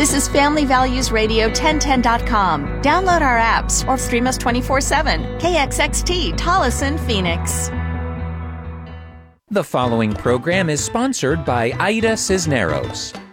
This is Family Values Radio 1010.com. Download our apps or stream us 24/7. KXXT, Tolleson, Phoenix. The following program is sponsored by Aida Cisneros.